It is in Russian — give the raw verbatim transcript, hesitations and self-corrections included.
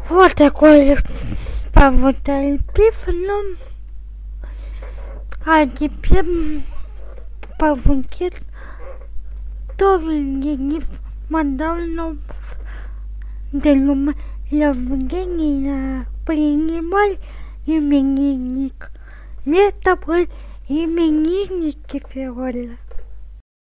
Вот такой повода пифном. А теперь павункет довольно модально делум Евгения принимай именинник. Лето был именинники февраля.